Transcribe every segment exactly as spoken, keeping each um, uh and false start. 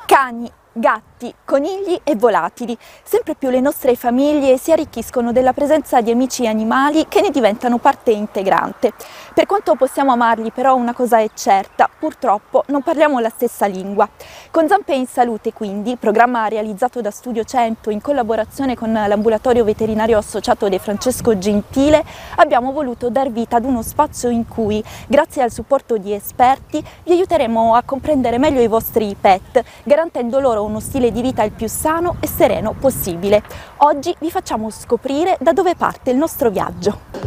Cani, gatti, conigli e volatili. Sempre più le nostre famiglie si arricchiscono della presenza di amici animali che ne diventano parte integrante. Per quanto possiamo amarli, però, una cosa è certa: purtroppo non parliamo la stessa lingua. Con Zampe in Salute, quindi, programma realizzato da Studio cento in collaborazione con l'ambulatorio veterinario associato De Francesco Gentile, abbiamo voluto dar vita ad uno spazio in cui, grazie al supporto di esperti, vi aiuteremo a comprendere meglio i vostri pet, garantendo loro uno stile di vita il più sano e sereno possibile. Oggi vi facciamo scoprire da dove parte il nostro viaggio.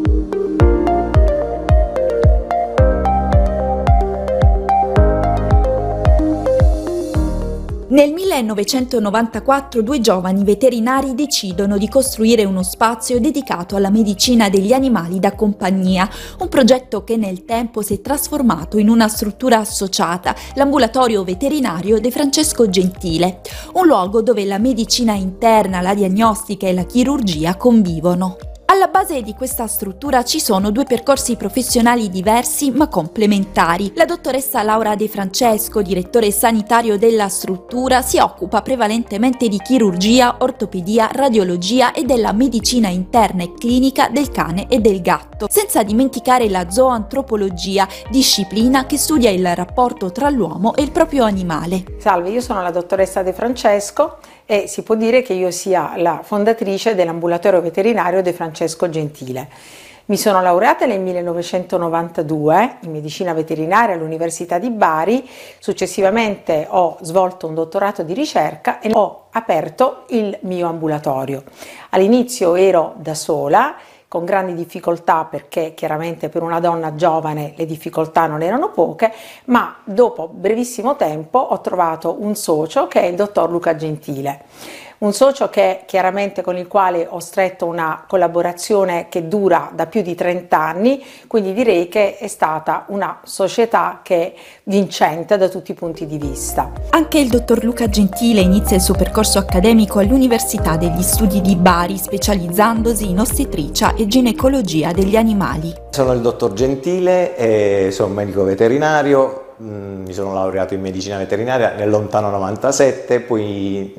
Nel millenovecentonovantaquattro due giovani veterinari decidono di costruire uno spazio dedicato alla medicina degli animali da compagnia, un progetto che nel tempo si è trasformato in una struttura associata, l'ambulatorio veterinario De Francesco Gentile, un luogo dove la medicina interna, la diagnostica e la chirurgia convivono. Alla base di questa struttura ci sono due percorsi professionali diversi ma complementari. La dottoressa Laura De Francesco, direttore sanitario della struttura, si occupa prevalentemente di chirurgia, ortopedia, radiologia e della medicina interna e clinica del cane e del gatto, senza dimenticare la zooantropologia, disciplina che studia il rapporto tra l'uomo e il proprio animale. Salve, io sono la dottoressa De Francesco e si può dire che io sia la fondatrice dell'ambulatorio veterinario De Francesco Gentile. Mi sono laureata nel millenovecentonovantadue in medicina veterinaria all'Università di Bari, successivamente ho svolto un dottorato di ricerca e ho aperto il mio ambulatorio. All'inizio ero da sola, con grandi difficoltà, perché chiaramente per una donna giovane le difficoltà non erano poche, ma dopo brevissimo tempo ho trovato un socio che è il dottor Luca Gentile. Un socio che chiaramente con il quale ho stretto una collaborazione che dura da più di trenta anni, quindi direi che è stata una società che è vincente da tutti i punti di vista. Anche il dottor Luca Gentile inizia il suo percorso accademico all'Università degli Studi di Bari, specializzandosi in ostetricia e ginecologia degli animali. Sono il dottor Gentile e sono medico veterinario. Mi sono laureato in medicina veterinaria nel lontano novantasette, poi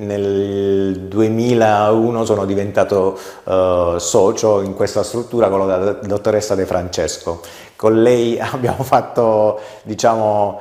nel duemilauno sono diventato uh, socio in questa struttura con la dottoressa De Francesco. Con lei abbiamo fatto, diciamo,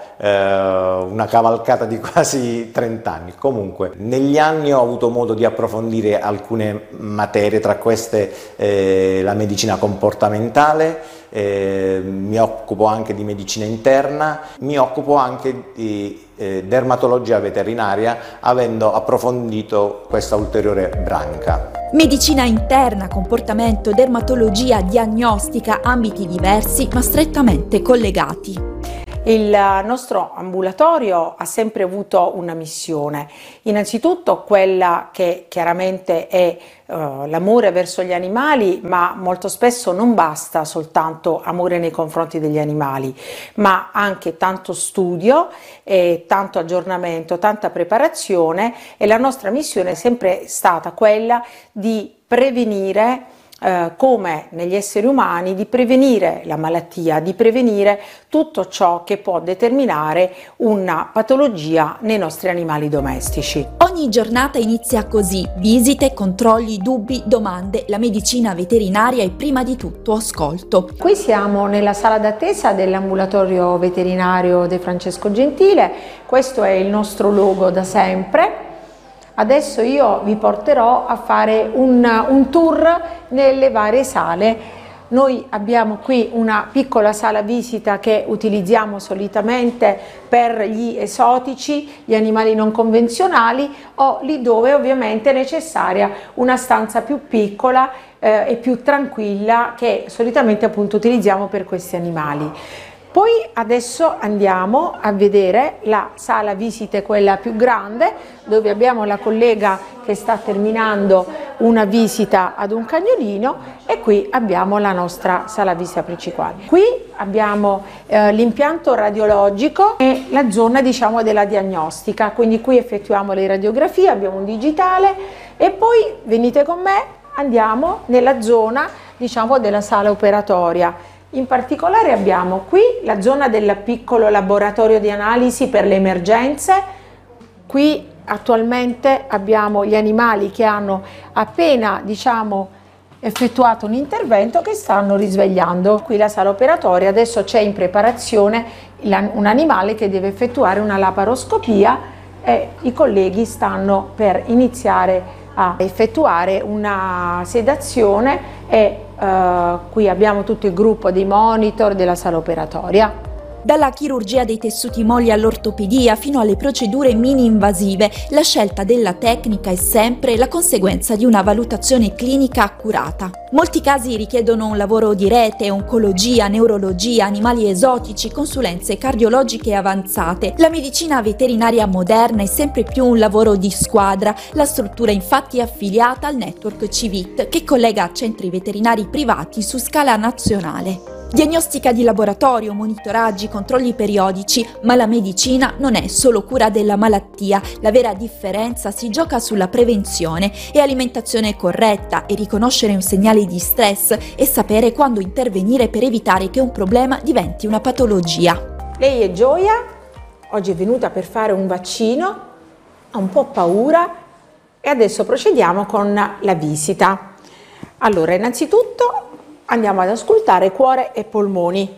eh, una cavalcata di quasi trenta anni. Comunque, negli anni ho avuto modo di approfondire alcune materie, tra queste eh, la medicina comportamentale, eh, mi occupo anche di medicina interna, mi occupo anche di eh, dermatologia veterinaria, avendo approfondito questa ulteriore branca. Medicina interna, comportamento, dermatologia, diagnostica, ambiti diversi ma strettamente collegati. Il nostro ambulatorio ha sempre avuto una missione, innanzitutto quella che chiaramente è uh, l'amore verso gli animali, ma molto spesso non basta soltanto amore nei confronti degli animali, ma anche tanto studio, e tanto aggiornamento, tanta preparazione, e la nostra missione è sempre stata quella di prevenire, Eh, come negli esseri umani, di prevenire la malattia, di prevenire tutto ciò che può determinare una patologia nei nostri animali domestici. Ogni giornata inizia così: visite, controlli, dubbi, domande. La medicina veterinaria è prima di tutto ascolto. Qui siamo nella sala d'attesa dell'ambulatorio veterinario De Francesco Gentile, questo è il nostro logo da sempre. Adesso io vi porterò a fare un, un tour nelle varie sale. Noi abbiamo qui una piccola sala visita che utilizziamo solitamente per gli esotici, gli animali non convenzionali, o lì dove ovviamente è necessaria una stanza più piccola eh, e più tranquilla, che solitamente appunto utilizziamo per questi animali. Poi adesso andiamo a vedere la sala visite, quella più grande, dove abbiamo la collega che sta terminando una visita ad un cagnolino, e qui abbiamo la nostra sala visita principale. Qui abbiamo eh, l'impianto radiologico e la zona, diciamo, della diagnostica, quindi qui effettuiamo le radiografie, abbiamo un digitale, e poi venite con me, andiamo nella zona, diciamo, della sala operatoria. In particolare abbiamo qui la zona del piccolo laboratorio di analisi per le emergenze, Qui attualmente abbiamo gli animali che hanno appena, diciamo, effettuato un intervento, che stanno risvegliando. Qui la sala operatoria, adesso c'è in preparazione un animale che deve effettuare una laparoscopia e i colleghi stanno per iniziare a effettuare una sedazione e uh, qui abbiamo tutto il gruppo dei monitor della sala operatoria. Dalla chirurgia dei tessuti molli all'ortopedia fino alle procedure mini-invasive, la scelta della tecnica è sempre la conseguenza di una valutazione clinica accurata. Molti casi richiedono un lavoro di rete, oncologia, neurologia, animali esotici, consulenze cardiologiche avanzate. La medicina veterinaria moderna è sempre più un lavoro di squadra. La struttura infatti è affiliata al network Civit, che collega centri veterinari privati su scala nazionale. Diagnostica di laboratorio, monitoraggi, controlli periodici, ma la medicina non è solo cura della malattia. La vera differenza si gioca sulla prevenzione e alimentazione corretta, e riconoscere un segnale di stress e sapere quando intervenire per evitare che un problema diventi una patologia. Lei è Gioia, oggi è venuta per fare un vaccino, ha un po' paura e adesso procediamo con la visita. Allora, innanzitutto andiamo ad ascoltare cuore e polmoni.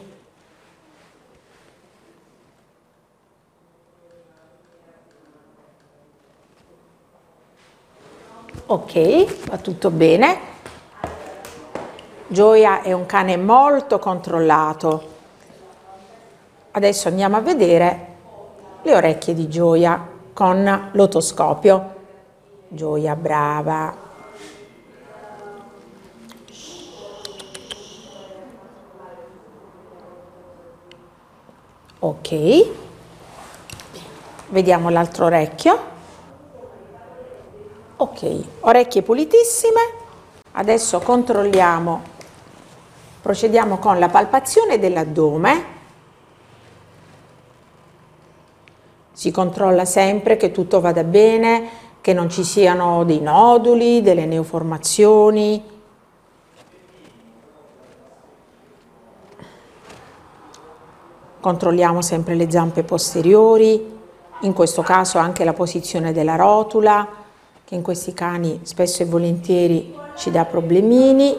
Ok, va tutto bene. Gioia è un cane molto controllato. Adesso andiamo a vedere le orecchie di Gioia con l'otoscopio. Gioia, brava. Ok, vediamo l'altro orecchio. Ok, orecchie pulitissime. Adesso controlliamo, procediamo con la palpazione dell'addome. Si controlla sempre che tutto vada bene, che non ci siano dei noduli, delle neoformazioni. Controlliamo sempre le zampe posteriori, in questo caso anche la posizione della rotula, che in questi cani spesso e volentieri ci dà problemini.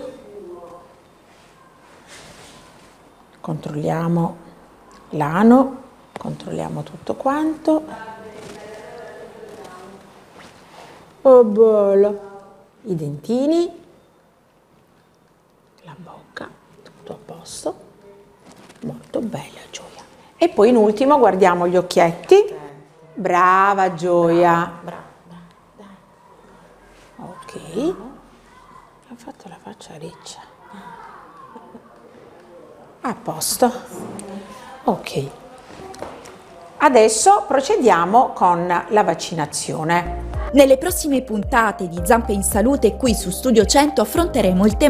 Controlliamo l'ano, controlliamo tutto quanto. Oh bello! I dentini, la bocca, tutto a posto. Molto bella Gioia. E poi in ultimo guardiamo gli occhietti. Brava Gioia. Brava, brava. Ok. Ha fatto la faccia riccia. A posto. Ok. Adesso procediamo con la vaccinazione. Nelle prossime puntate di Zampe in Salute qui su Studio cento affronteremo il tema